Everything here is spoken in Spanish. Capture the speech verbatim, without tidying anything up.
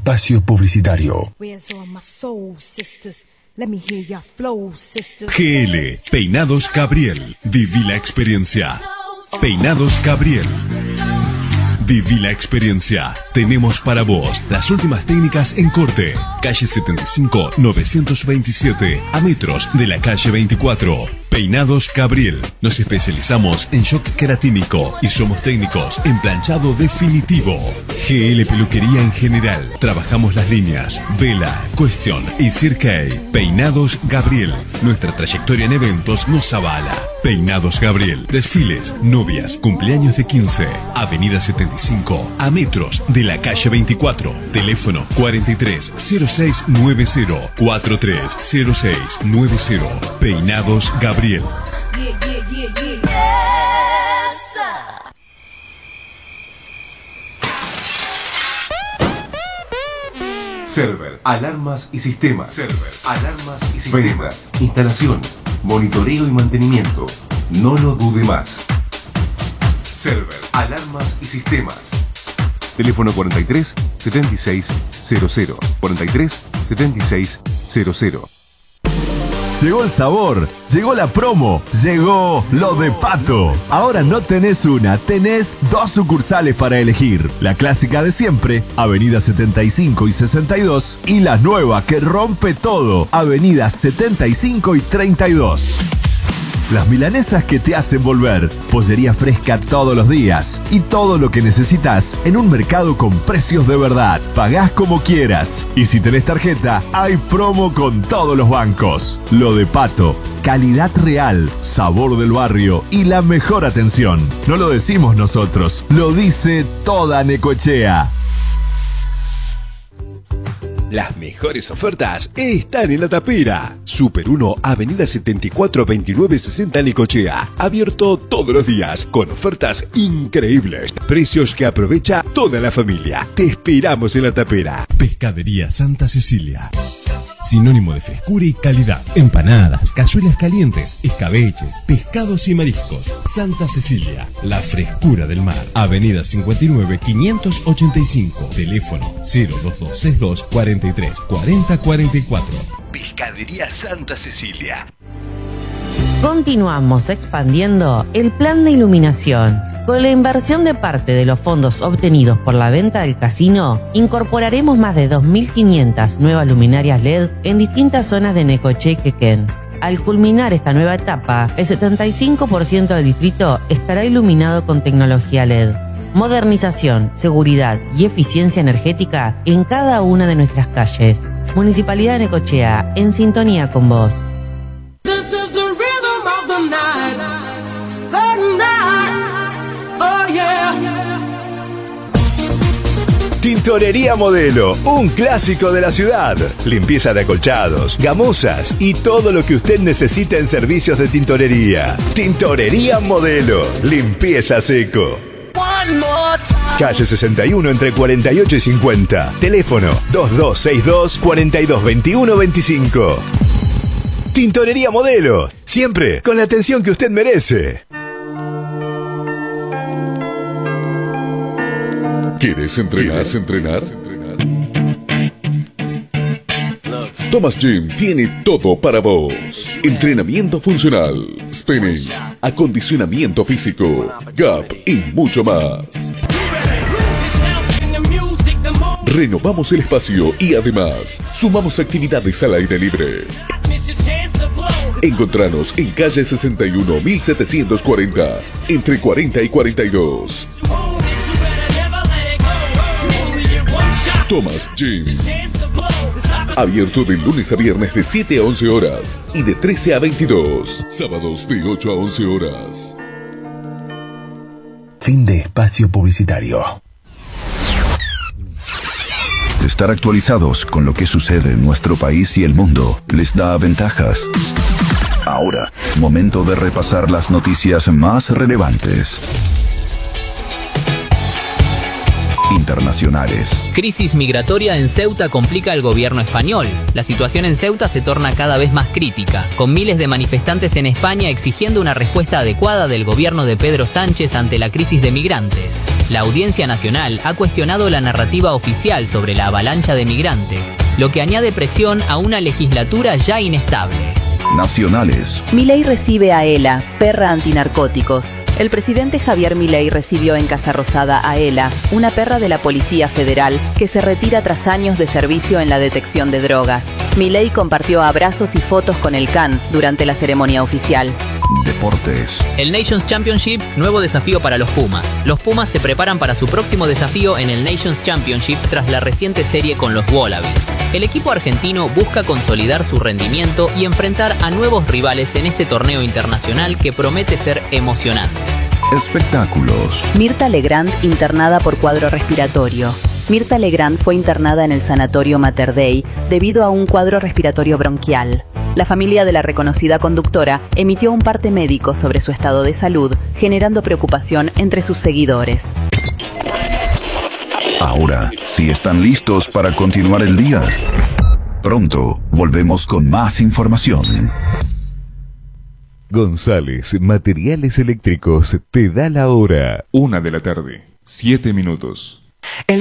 espacio publicitario. G L, Peinados Gabriel. Viví la experiencia. Peinados Gabriel. Viví la experiencia. Tenemos para vos las últimas técnicas en corte. Calle setenta y cinco, novecientos veintisiete, a metros de la calle veinticuatro. Peinados Gabriel. Nos especializamos en shock queratínico y somos técnicos en planchado definitivo. G L Peluquería en general. Trabajamos las líneas Vela, Question y Cirque. Peinados Gabriel. Nuestra trayectoria en eventos nos avala. Peinados Gabriel. Desfiles, novias, cumpleaños de quince. Avenida setenta y cinco, a metros de la calle veinticuatro. Teléfono cuarenta y tres cero seis noventa, cuarenta y tres cero seis noventa. Peinados Gabriel. Yeah, yeah, yeah, yeah. Yes. Server, alarmas y sistemas. Server, alarmas y sistemas. Ventas, instalación, monitoreo y mantenimiento. No lo dude más. Server, alarmas y sistemas. Teléfono cuarenta y tres setenta y seis cero cero. cuarenta y tres setenta y seis cero cero. Llegó el sabor, llegó la promo, llegó lo de Pato. Ahora no tenés una, tenés dos sucursales para elegir. La clásica de siempre, Avenida setenta y cinco y sesenta y dos, y la nueva que rompe todo, Avenida setenta y cinco y treinta y dos. Las milanesas que te hacen volver, pollería fresca todos los días y todo lo que necesitas en un mercado con precios de verdad. Pagás como quieras y si tenés tarjeta, hay promo con todos los bancos. Lo de Pato, calidad real, sabor del barrio y la mejor atención. No lo decimos nosotros, lo dice toda Necochea. Las mejores ofertas están en La Tapera. Super uno, Avenida setenta y cuatro, veintinueve sesenta, Necochea. Abierto todos los días con ofertas increíbles. Precios que aprovecha toda la familia. Te esperamos en La Tapera. Pescadería Santa Cecilia. Sinónimo de frescura y calidad. Empanadas, cazuelas calientes, escabeches, pescados y mariscos. Santa Cecilia, la frescura del mar. Avenida cincuenta y nueve, quinientos ochenta y cinco. Teléfono cero dos dos seis dos, cuarenta y tres, cuarenta, cuarenta y cuatro. Pescadería Santa Cecilia. Continuamos expandiendo el plan de iluminación. Con la inversión de parte de los fondos obtenidos por la venta del casino, incorporaremos más de dos mil quinientas nuevas luminarias L E D en distintas zonas de Necochea y Quequén. Al culminar esta nueva etapa, el setenta y cinco por ciento del distrito estará iluminado con tecnología L E D. Modernización, seguridad y eficiencia energética en cada una de nuestras calles. Municipalidad de Necochea, en sintonía con vos. This is the rhythm of the night. The night. Oh yeah. Tintorería Modelo, un clásico de la ciudad. Limpieza de acolchados, gamuzas y todo lo que usted necesita en servicios de tintorería. Tintorería Modelo, limpieza seco. Calle sesenta y uno entre cuarenta y ocho y cincuenta. Teléfono dos dos seis dos, cuatro dos dos uno dos cinco. Tintorería Modelo, siempre con la atención que usted merece. ¿Quieres entrenar? ¿Quieres entrenar? Thomas Gym tiene todo para vos. Entrenamiento funcional, spinning, acondicionamiento físico, gap y mucho más. Renovamos el espacio y además sumamos actividades al aire libre. Encontranos en calle sesenta y uno, mil setecientos cuarenta, entre cuarenta y cuarenta y dos. Thomas Gym. Abierto de lunes a viernes de siete a once horas y de trece a veintidós. Sábados de ocho a once horas. Fin de espacio publicitario. Estar actualizados con lo que sucede en nuestro país y el mundo les da ventajas. Ahora, momento de repasar las noticias más relevantes. internacionales. Crisis migratoria en Ceuta complica al gobierno español. La situación en Ceuta se torna cada vez más crítica, con miles de manifestantes en España exigiendo una respuesta adecuada del gobierno de Pedro Sánchez ante la crisis de migrantes. La Audiencia Nacional ha cuestionado la narrativa oficial sobre la avalancha de migrantes, lo que añade presión a una legislatura ya inestable. Nacionales. Milei recibe a ELA, perra antinarcóticos. El presidente Javier Milei recibió en Casa Rosada a ELA, una perra de la Policía Federal que se retira tras años de servicio en la detección de drogas. Milei compartió abrazos y fotos con el can durante la ceremonia oficial. Deportes. El Nations Championship, nuevo desafío para los Pumas. Los Pumas se preparan para su próximo desafío en el Nations Championship tras la reciente serie con los Wallabies. El equipo argentino busca consolidar su rendimiento y enfrentar a nuevos rivales en este torneo internacional que promete ser emocionante. Espectáculos. Mirta Legrand internada por cuadro respiratorio. Mirta Legrand fue internada en el sanatorio Mater Dei debido a un cuadro respiratorio bronquial. La familia de la reconocida conductora emitió un parte médico sobre su estado de salud, generando preocupación entre sus seguidores. Ahora, si están listos para continuar el día, pronto volvemos con más información. González Materiales Eléctricos te da la hora. Una de la tarde, siete minutos.